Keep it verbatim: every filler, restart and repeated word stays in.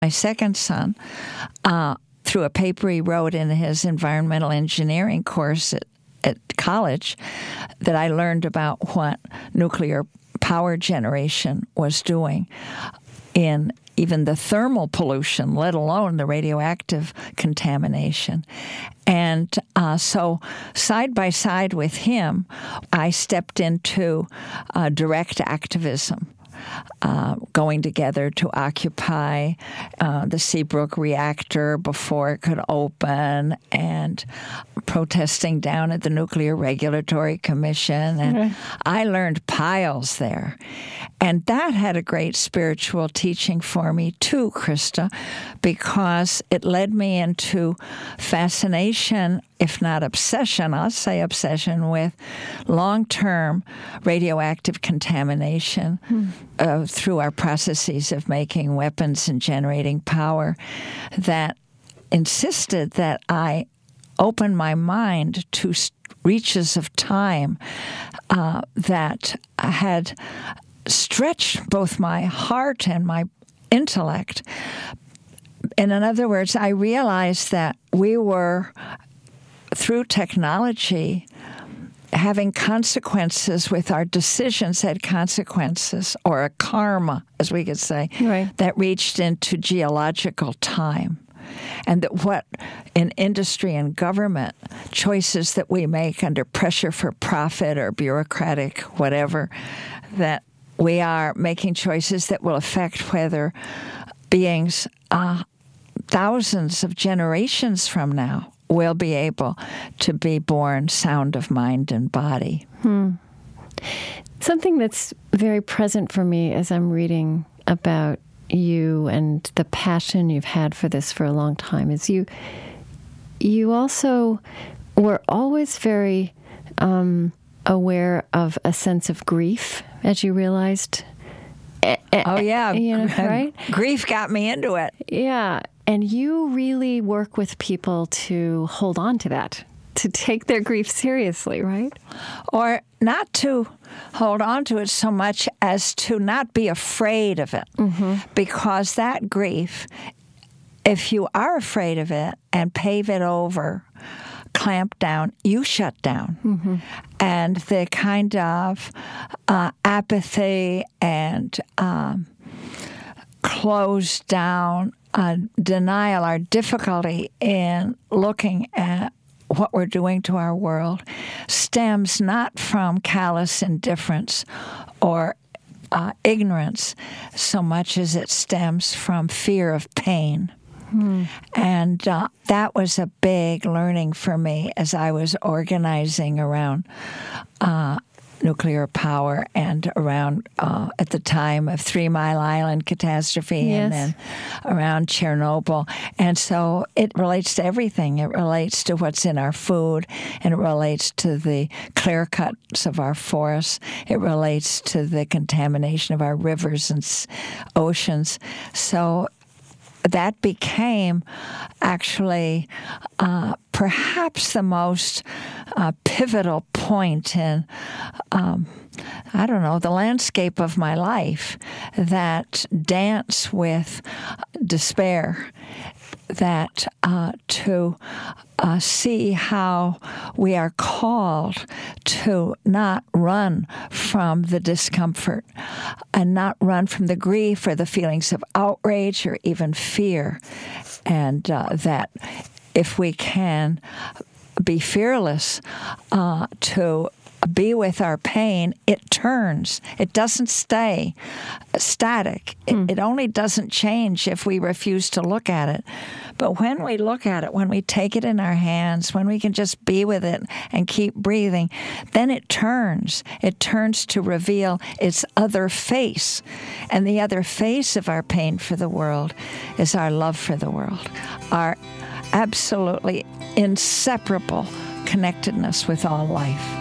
My second son, uh, through a paper he wrote in his environmental engineering course at, at college, that I learned about what nuclear power generation was doing in even the thermal pollution, let alone the radioactive contamination. And uh, so side by side with him, I stepped into uh, direct activism. Uh, going together to occupy uh, the Seabrook reactor before it could open, and protesting down at the Nuclear Regulatory Commission. And okay. I learned piles there. And that had a great spiritual teaching for me too, Krista, because it led me into fascination, if not obsession, I'll say obsession, with long-term radioactive contamination hmm. uh, through our processes of making weapons and generating power, that insisted that I open my mind to reaches of time uh, that had stretched both my heart and my intellect. And in other words, I realized that we were, through technology, having consequences with our decisions had consequences, or a karma, as we could say, right. that reached into geological time. And that what in industry and government, choices that we make under pressure for profit or bureaucratic whatever, that we are making choices that will affect whether beings uh, thousands of generations from now will be able to be born sound of mind and body. Hmm. Something that's very present for me as I'm reading about you and the passion you've had for this for a long time is you you also were always very um, aware of a sense of grief as you realized. Oh, yeah. You know, right? Grief got me into it. Yeah. And you really work with people to hold on to that, to take their grief seriously, right? Or not to hold on to it so much as to not be afraid of it. Mm-hmm. Because that grief, if you are afraid of it and pave it over, clamp down, you shut down. Mm-hmm. And the kind of uh, apathy and um, closed down uh, denial, our difficulty in looking at what we're doing to our world, stems not from callous indifference or uh, ignorance so much as it stems from fear of pain. Hmm. And uh, that was a big learning for me as I was organizing around uh, nuclear power and around, uh, at the time of Three Mile Island catastrophe, yes. and then around Chernobyl. And so it relates to everything. It relates to what's in our food, and it relates to the clear cuts of our forests. It relates to the contamination of our rivers and oceans. So that became actually uh, perhaps the most uh, pivotal point in, um, I don't know, the landscape of my life, that dance with despair, that uh, to uh, see how we are called to not run from the discomfort and not run from the grief or the feelings of outrage or even fear, and uh, that if we can be fearless uh, to be with our pain, it turns. It doesn't stay static. It, mm. it only doesn't change if we refuse to look at it. But when we look at it, when we take it in our hands, when we can just be with it and keep breathing, then it turns. It turns to reveal its other face. And the other face of our pain for the world is our love for the world, our absolutely inseparable connectedness with all life.